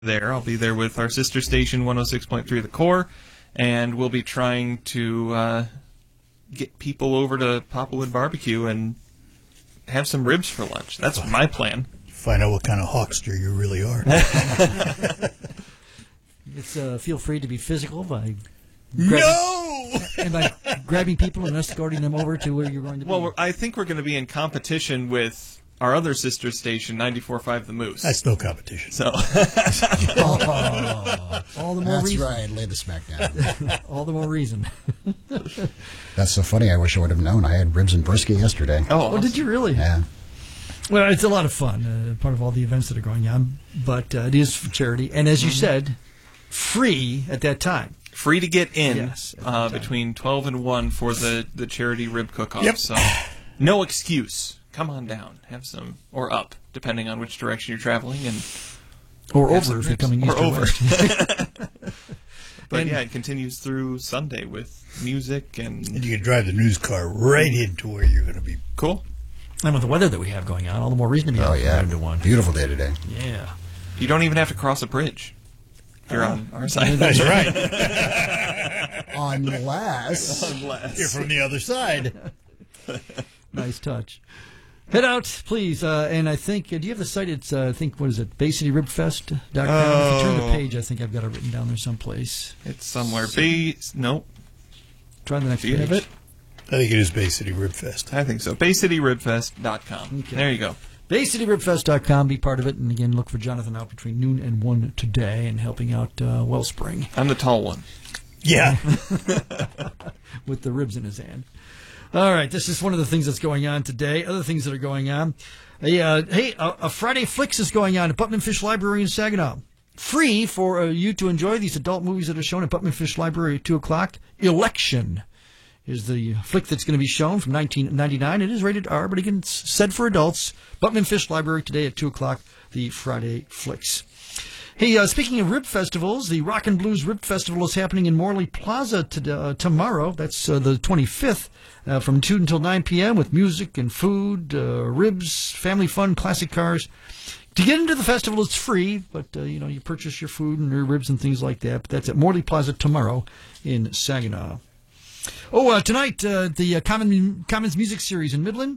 there. I'll be there with our sister station, 106.3 The Core, and we'll be trying to get people over to Poplarwood Barbecue and have some ribs for lunch. That's my plan. Find out what kind of hawkster you really are. Feel free to be physical by grabbing people and escorting them over to where you're going to be. Well, I think we're going to be in competition with our other sister station, 94.5 The Moose. That's no competition. So, all the more reason. That's right. Lay the smack down. All the more reason. That's so funny. I wish I would have known. I had ribs and brisket yesterday. Oh, did you really? Yeah. Well, it's a lot of fun, part of all the events that are going on, but it is for charity. And as you said, free at that time. Free to get in Yes, between 12 and 1 for the charity rib cook-off. Yep. So, no excuse. Come on down. Have some, or up, depending on which direction you're traveling. Or over if you're coming east or over. west. But yeah, it continues through Sunday with music And and... you can drive the news car right into where you're going to be. Cool. And with the weather that we have going on, all the more reason to be Oh, out yeah. to one. Beautiful day today. Yeah. You don't even have to cross a bridge. If you're on our side. That's right. Unless You're from the other side. Nice touch. Head out, please. And I think, do you have the site? It's, I think, what is it? BayCityRibFest.com. If you turn the page, I think I've got it written down there someplace. It's somewhere. Nope. Try the next Do you page. have it? I think it is Bay City Rib Fest. I think so. BayCityRibFest.com. Okay. There you go. BayCityRibFest.com. Be part of it. And again, look for Jonathan out between noon and 1 today and helping out Wellspring I'm the tall one. Yeah. with the ribs in his hand. All right, this is one of the things that's going on today. Other things that are going on. A Friday Flicks is going on at Putman Fish Library in Saginaw. Free for you to enjoy these adult movies that are shown at Putman Fish Library at 2 o'clock. Election is the flick that's going to be shown from 1999. It is rated R, but again, it's said for adults. Putman Fish Library today at 2 o'clock, the Friday Flicks. Hey, speaking of rib festivals, the Rock and Blues Rib Festival is happening in Morley Plaza tomorrow. That's the 25th, from 2 until 9 p.m. with music and food, ribs, family fun, classic cars. To get into the festival, it's free, but, you purchase your food and your ribs and things like that. But that's at Morley Plaza tomorrow in Saginaw. Oh, tonight, the Commons Music Series in Midland.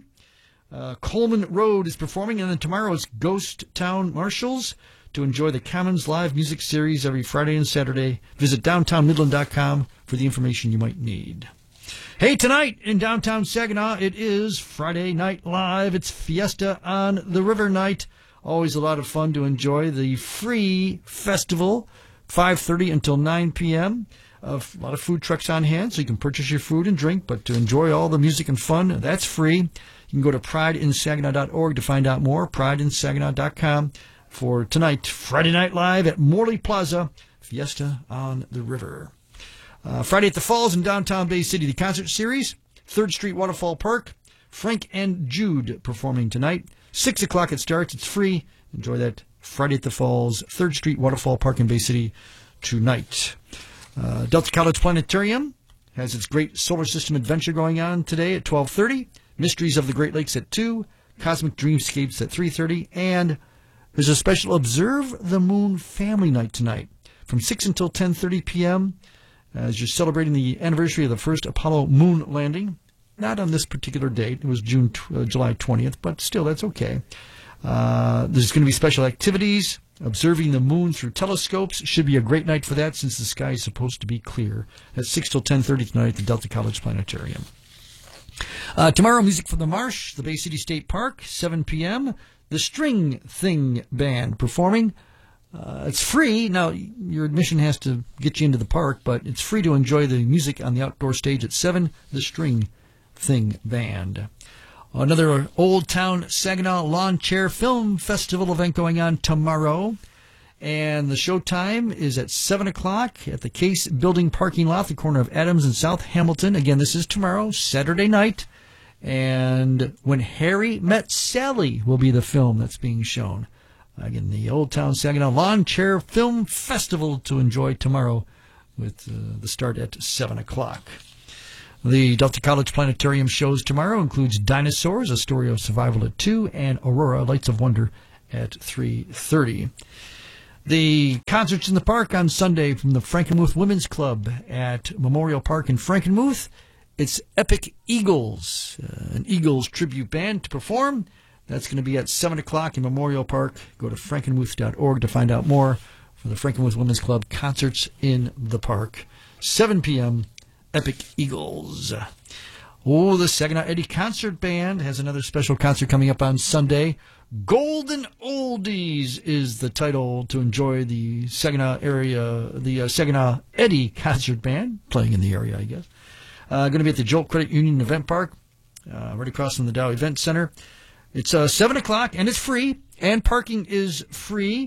Coleman Road is performing, and then tomorrow it's Ghost Town Marshals. To enjoy the Commons Live Music Series every Friday and Saturday, visit downtownmidland.com for the information you might need. Hey, tonight in downtown Saginaw, it is Friday Night Live. It's Fiesta on the River night. Always a lot of fun to enjoy the free festival, 5:30 until 9 p.m. A lot of food trucks on hand, so you can purchase your food and drink, but to enjoy all the music and fun, that's free. You can go to prideinsaginaw.org to find out more, prideinsaginaw.com. For tonight, Friday Night Live at Morley Plaza, Fiesta on the River. Friday at the Falls in downtown Bay City, the concert series, 3rd Street Waterfall Park, Frank and Jude performing tonight. 6 o'clock it starts. It's free. Enjoy that Friday at the Falls, 3rd Street Waterfall Park in Bay City tonight. Delta College Planetarium has its great solar system adventure going on today at 12:30. Mysteries of the Great Lakes at 2. Cosmic Dreamscapes at 3:30. And there's a special Observe the Moon Family Night tonight from 6 until 10:30 p.m. as you're celebrating the anniversary of the first Apollo moon landing. Not on this particular date. It was July 20th, but still, that's okay. There's going to be special activities. Observing the moon through telescopes. Should be a great night for that since the sky is supposed to be clear. That's 6 till 10:30 tonight at the Delta College Planetarium. Tomorrow, music from the Marsh, the Bay City State Park, 7 p.m. The String Thing Band performing. It's free. Now, your admission has to get you into the park, but it's free to enjoy the music on the outdoor stage at 7. The String Thing Band. Another Old Town Saginaw Lawn Chair Film Festival event going on tomorrow. And the show time is at 7 o'clock at the Case Building parking lot, the corner of Adams and South Hamilton. Again, this is tomorrow, Saturday night. And When Harry Met Sally will be the film that's being shown. Again, the Old Town Saginaw Lawn Chair Film Festival to enjoy tomorrow with the start at 7 o'clock. The Delta College Planetarium shows tomorrow includes Dinosaurs, A Story of Survival at 2, and Aurora, Lights of Wonder at 3:30. The concerts in the park on Sunday from the Frankenmuth Women's Club at Memorial Park in Frankenmuth. It's Epic Eagles, an Eagles tribute band to perform. That's going to be at 7 o'clock in Memorial Park. Go to frankenmuth.org to find out more for the Frankenmuth Women's Club concerts in the park. 7 p.m., Epic Eagles. Oh, the Saginaw Eddie Concert Band has another special concert coming up on Sunday. Golden Oldies is the title to enjoy the Saginaw area, the Saginaw Eddie Concert Band, playing in the area, I guess. Going to be at the Jolt Credit Union Event Park, right across from the Dow Event Center. It's 7 o'clock, and it's free, and parking is free.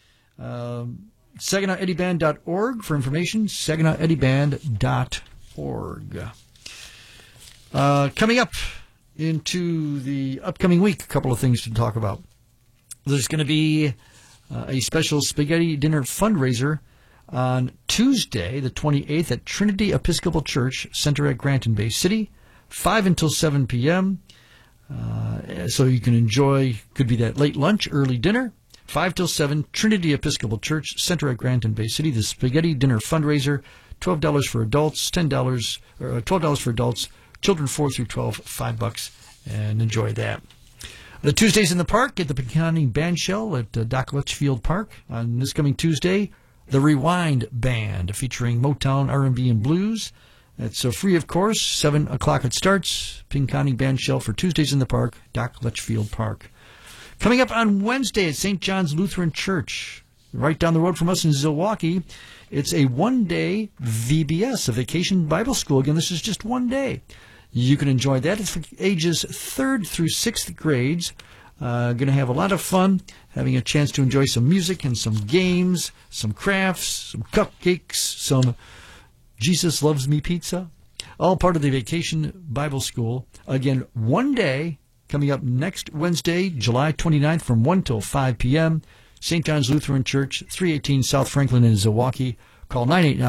SaginawEddieBand.org for information, SaginawEddieBand.org. Coming up into the upcoming week, a couple of things to talk about. There's going to be a special spaghetti dinner fundraiser on Tuesday, the 28th, at Trinity Episcopal Church Center at Grant in Bay City, 5 until 7 p.m. So you can enjoy, could be that late lunch, early dinner, 5 till 7, Trinity Episcopal Church Center at Grant in Bay City, the spaghetti dinner fundraiser, $12 for adults, $12 for adults, children 4 through 12, $5, and enjoy that. The Tuesdays in the park at the Pinconning Bandshell at Doc Litchfield Park. On this coming Tuesday, the Rewind Band featuring Motown, R&B, and blues. That's free, of course. 7 o'clock it starts. Pinconning Bandshell for Tuesdays in the park, Doc Litchfield Park. Coming up on Wednesday at St. John's Lutheran Church, right down the road from us in Zilwaukee, it's a one-day VBS, a Vacation Bible School. Again, this is just one day. You can enjoy that. It's for ages 3rd through 6th grades. Going to have a lot of fun, having a chance to enjoy some music and some games, some crafts, some cupcakes, some Jesus Loves Me pizza. All part of the Vacation Bible School. Again, one day, coming up next Wednesday, July 29th from 1 till 5 p.m., St. John's Lutheran Church, 318 South Franklin in Zilwaukee. Call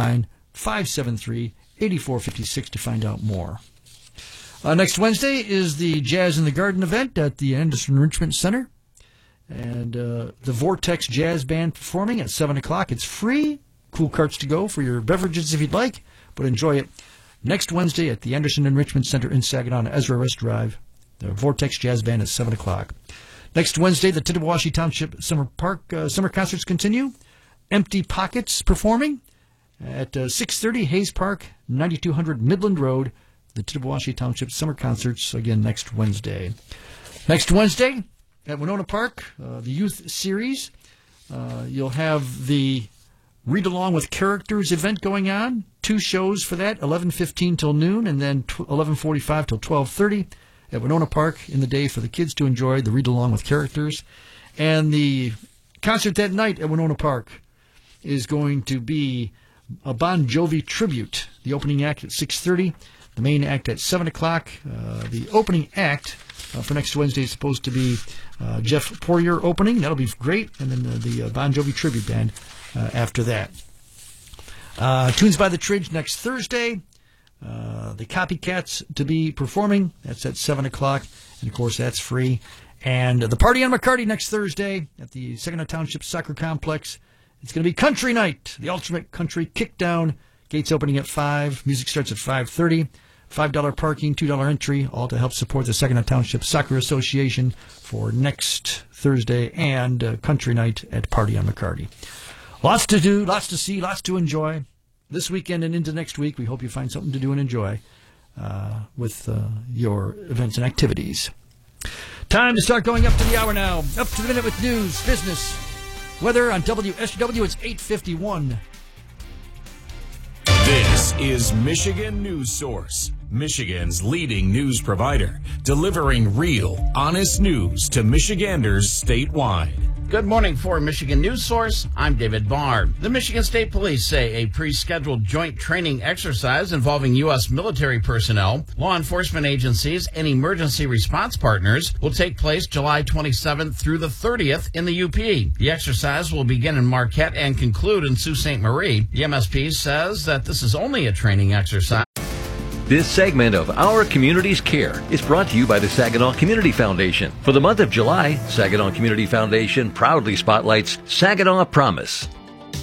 989-573-8456 to find out more. Next Wednesday is the Jazz in the Garden event at the Anderson Enrichment Center. And the Vortex Jazz Band performing at 7 o'clock. It's free. Cool carts to go for your beverages if you'd like, but enjoy it next Wednesday at the Anderson Enrichment Center in Saginaw on Ezra West Drive. The Vortex Jazz Band at 7 o'clock. Next Wednesday, the Tittabawassee Township Summer concerts continue. Empty Pockets performing at 6:30 Hayes Park, 9200 Midland Road. The Tittabawassee Township Summer Concerts, again, next Wednesday. Next Wednesday at Winona Park, the Youth Series. You'll have the Read Along with Characters event going on. 2 shows for that, 11:15 till noon, and then 11:45 till 12:30 at Winona Park in the day for the kids to enjoy the Read Along with Characters. And the concert that night at Winona Park is going to be a Bon Jovi tribute. The opening act at 6:30. The main act at 7 o'clock. The opening act for next Wednesday is supposed to be Jeff Poirier opening. That'll be great. And then the Bon Jovi tribute band after that. Tunes by the Tridge next Thursday. The Copycats to be performing. That's at 7 o'clock. And, of course, that's free. And the Party on McCarty next Thursday at the Saginaw Township Soccer Complex. It's going to be Country Night, the ultimate country kickdown. Gates opening at 5. Music starts at 5:30. $5 parking, $2 entry, all to help support the Saginaw Township Soccer Association for next Thursday and Country Night at Party on McCarty. Lots to do, lots to see, lots to enjoy. This weekend and into next week, we hope you find something to do and enjoy with your events and activities. Time to start going up to the hour now. Up to the minute with news, business, weather on WSW. It's 8:51. This is Michigan News Source, Michigan's leading news provider, delivering real, honest news to Michiganders statewide. Good morning for Michigan News Source. I'm David Barr. The Michigan State Police say a pre-scheduled joint training exercise involving U.S. military personnel, law enforcement agencies, and emergency response partners will take place July 27th through the 30th in the UP. The exercise will begin in Marquette and conclude in Sault Ste. Marie. The MSP says that this is only a training exercise. This segment of Our Community's Care is brought to you by the Saginaw Community Foundation. For the month of July, Saginaw Community Foundation proudly spotlights Saginaw Promise.